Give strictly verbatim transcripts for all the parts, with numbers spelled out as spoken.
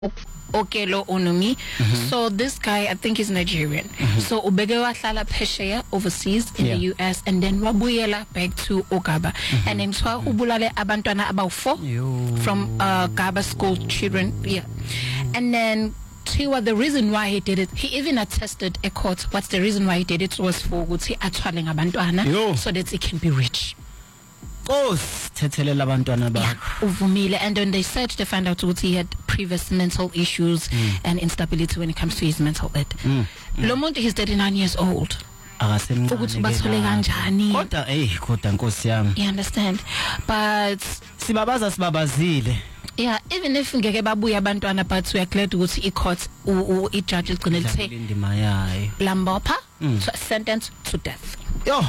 Okelo Onomi. Mm-hmm. So this guy, I think he's Nigerian. Mm-hmm. So Ubegewa Hlala Pesheya overseas in yeah. the U S and then Wabuyela back to Ogaba. Mm-hmm. And then Swa Ubulale Abantwana about four Yo. from uh, Gaba school children. Yeah. And then Tiwa, the reason why he did it, he even attested a court. What's the reason why he did it was for Guti Atwaling Abantwana so that he can be rich. Oh, yeah, uvumile. And when they searched, they found out that he had previous mental issues mm. and instability when it comes to his mental health. Mm. Mm. Lomuntu, he's thirty-nine years old. You understand? But yeah, even if ngeke babuya abantwana, but we are glad ukuthi icourt u judge is going to say Lambopha to sentence to death. Yo.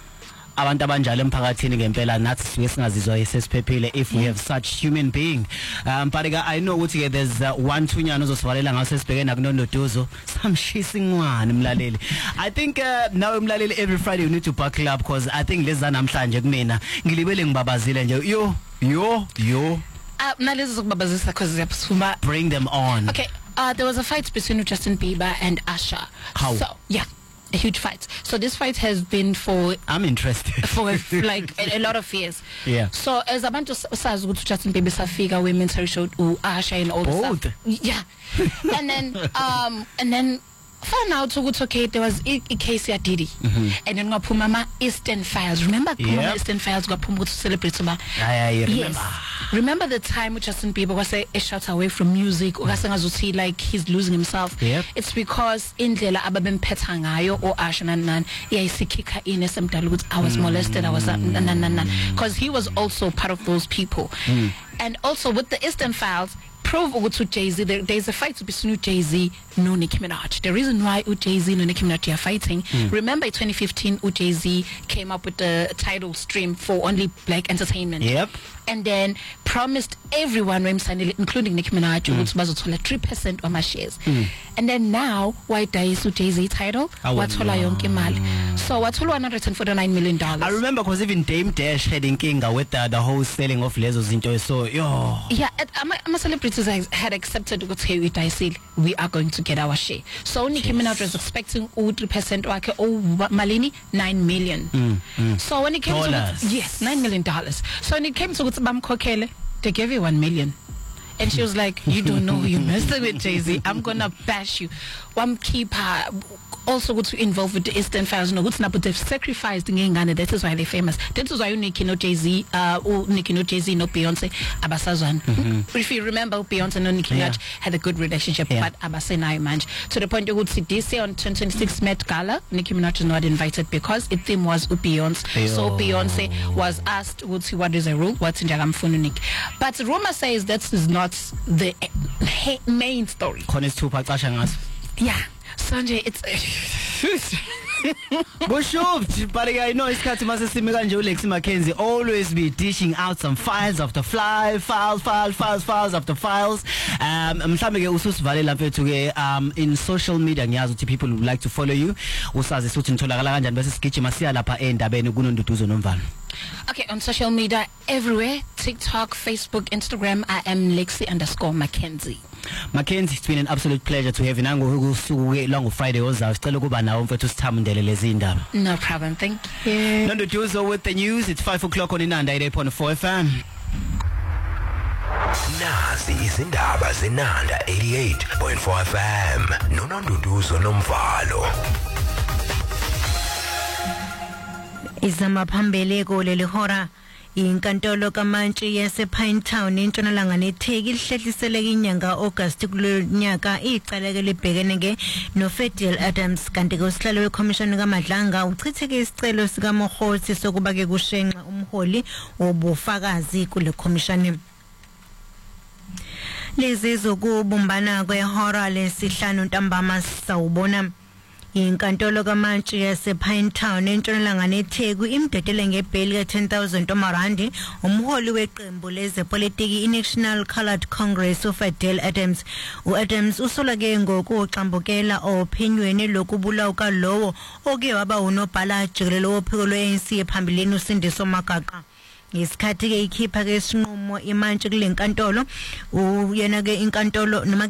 Abantu abanjalo emphakathini ngempela nathi siwe singazizwa isesiphephile if we have such human being. Um but I know ukuthi there's uh, one thunyana ozosivalela ngaso sibhekena kuNondoduzo samshisa ingwane mlaleli. I think uh, now mlaleli every Friday you need to buckle up because I think leza namhlanje kumina ngilibele ngibabazile nje yo yo yo uh nalezi zokubabazisa because ziyaphuma. Bring them on. Okay, uh there was a fight between Justin Bieber and Usher. How? So yeah, a huge fight. So this fight has been for I'm interested for like a, a lot of years. Yeah. So as abantu sazi ukuthi Justin Bieber safika women's showed Usher and all Both. the stuff. Yeah. And then um and then found out ukuthi okay there was a, a case ya Diddy. Mm-hmm. And then ngaphuma ama Eastern Files. Remember yep. Kuma Eastern Files ngaphuma ukuthi celebrate ba. Yeah, yeah, remember. Yes. Remember the time with Justin Bieber was a, a shot away from music or ngazuthi like he's losing himself. Yep. It's because indlela ababemphetha ngayo or Usher nan iyayisikika in esemdala ukuthi I was molested, I was nan nan nan, because he was also part of those people. Mm. And also with the Eastern Files, prove ukuthi Jay-Z, there, there's a fight between Jay-Z no Nicki Minaj. The reason why Jay-Z no Nicki Minaj are fighting, mm. remember in twenty fifteen Jay-Z came up with the title stream for only black entertainment. Yep. And then promised everyone, including Nicki Minaj, ukuthi bazothola three percent of my shares. Mm. And then now, why does Jay-Z title? Wathola yonke imali. So wathola one hundred forty-nine million dollars. I remember because even Dame Dash had inkinga with the, the whole selling of lezo zinto. So yo. Yeah, I'm a celebrities had accepted ukuthi we are going to get our share. So Nicki Minaj was expecting three percent wake oh malini nine million. Mm, mm. So when it came dollars. to yes, nine million dollars. So when it came to bamkhokhele, they gave you one million. And she was like, you don't know who you messed with, Jay-Z. I'm gonna bash you. One keeper also got involved with the Eastern Files. No, but they've sacrificed ngengane. That is why they're famous. That is why you Nicki no Jay-Z, uh, or Nicki no Jay-Z no Beyonce, Abasazwan. Mm-hmm. If you remember, Beyonce and Nicki Minaj yeah. had a good relationship, yeah. but Abase na manage to the point you would see this year on twenty twenty-six Met Gala, Nicki Minaj is not invited because its theme was Beyonce. Yo. So Beyonce was asked, would see what is the rule? What's in Jagamfunu Nick? But rumor says that is not the uh, main story. Yeah. Sanjay, it's Bushoved, but I know it's Lexi Mackenzie always be dishing out some files after fly, files, files, files, files after files. Um, um, in social media, ngiyazi people would like to follow you. Okay, on social media everywhere, TikTok, Facebook, Instagram, I am Lexi underscore Mackenzie. Mackenzie, it's been an absolute pleasure to have you. Long Friday no problem, thank you. Nondoduzo with the news. It's five o'clock on Inanda eight point four F M. Nazi izindaba zenanda eighty-eight point four F M. Nondoduzo nomvalo. Izama phambili kuleli hora inkantolo kaMantshi yase Pinetown entshonalanga neTheku ihlehlise inyanga August kulonyaka icaleke libhekene ke noFadil Adams kanti ke usihlalo weCommission kaMadlanga uchitheke isicelo sika Mohosi sokuba ke kushenqa umholi wobufakazi kule commission. Lezi zokubumbana kwehora lesihlanu ntambama sawubona inkantolo kaMantshi yase Pinetown entshonalanga neTheku imdedele ngebheli ka ten thousand omarandi umholi weqembu lezepolitiki iNational Coloured Congress uFadil Adams. uAdams usola ke ngokuxambukela ophenyweni lokubulawa kalowo oke waba unobhala jikelele wophiko lwe-A N C ephambilini uSindiso Magaqa. isikhathi ke ikhipha ke isinqumo imantshi kulenkantolo uyena ke inkantolo noma